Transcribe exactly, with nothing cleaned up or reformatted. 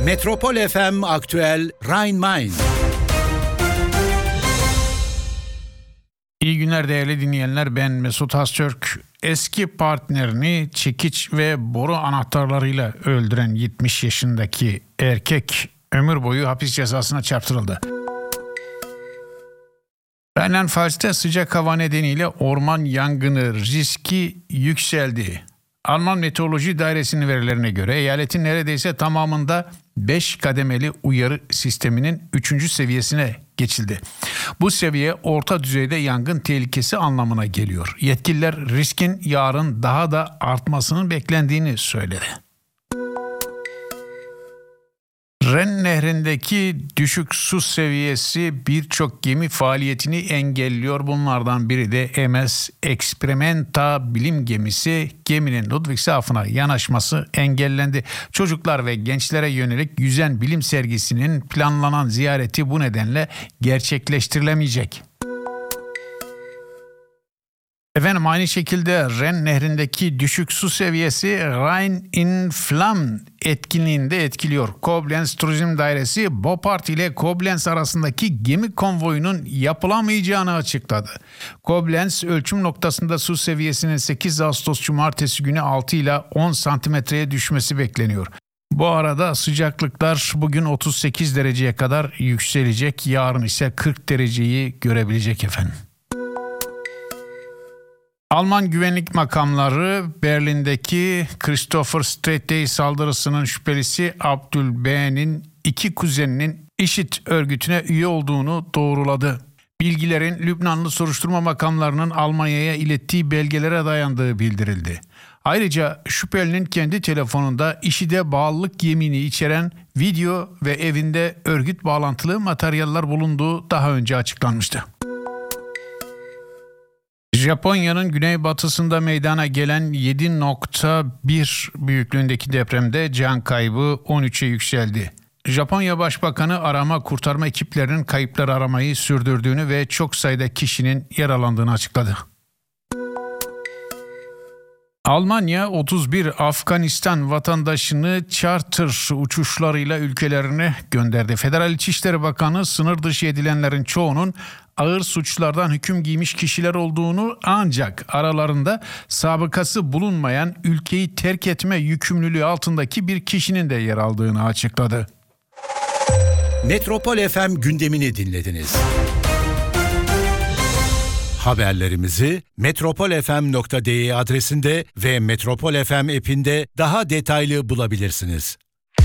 Metropol F M Aktüel Rhein-Main. İyi günler değerli dinleyenler, ben Mesut Haztürk. Eski partnerini çekiç ve boru anahtarlarıyla öldüren yetmiş yaşındaki erkek ömür boyu hapis cezasına çarptırıldı. Rheinland-Pfalz'te sıcak hava nedeniyle orman yangını riski yükseldi. Alman Meteoroloji Dairesi'nin verilerine göre eyaletin neredeyse tamamında beş kademeli uyarı sisteminin üçüncü seviyesine geçildi. Bu seviye orta düzeyde yangın tehlikesi anlamına geliyor. Yetkililer riskin yarın daha da artmasının beklendiğini söyledi. Ren Nehri'ndeki düşük su seviyesi birçok gemi faaliyetini engelliyor. Bunlardan biri de M S Experimenta bilim gemisi. Geminin Ludwigshafen'a yanaşması engellendi. Çocuklar ve gençlere yönelik yüzen bilim sergisinin planlanan ziyareti bu nedenle gerçekleştirilemeyecek. Efendim aynı şekilde Ren Nehri'ndeki düşük su seviyesi Rhein in Flam etkinliğinde etkiliyor. Koblenz Turizm Dairesi Bopart ile Koblenz arasındaki gemi konvoyunun yapılamayacağını açıkladı. Koblenz ölçüm noktasında su seviyesinin sekiz Ağustos Cumartesi günü altı ile on santimetreye düşmesi bekleniyor. Bu arada sıcaklıklar bugün otuz sekiz dereceye kadar yükselecek, yarın ise kırk dereceyi görebilecek efendim. Alman güvenlik makamları Berlin'deki Christopher Street saldırısının şüphelisi Abdul B'nin iki kuzeninin IŞİD örgütüne üye olduğunu doğruladı. Bilgilerin Lübnanlı soruşturma makamlarının Almanya'ya ilettiği belgelere dayandığı bildirildi. Ayrıca şüphelinin kendi telefonunda IŞİD'e bağlılık yemini içeren video ve evinde örgüt bağlantılı materyaller bulunduğu daha önce açıklanmıştı. Japonya'nın güneybatısında meydana gelen yedi nokta bir büyüklüğündeki depremde can kaybı on üçe yükseldi. Japonya Başbakanı arama kurtarma ekiplerinin kayıpları aramayı sürdürdüğünü ve çok sayıda kişinin yaralandığını açıkladı. Almanya otuz bir Afganistan vatandaşını charter uçuşlarıyla ülkelerine gönderdi. Federal İçişleri Bakanı sınır dışı edilenlerin çoğunun ağır suçlardan hüküm giymiş kişiler olduğunu, ancak aralarında sabıkası bulunmayan ülkeyi terk etme yükümlülüğü altındaki bir kişinin de yer aldığını açıkladı. Metropol F M gündemini dinlediniz. Haberlerimizi metropol f m nokta d e adresinde ve Metropol F M app'inde daha detaylı bulabilirsiniz.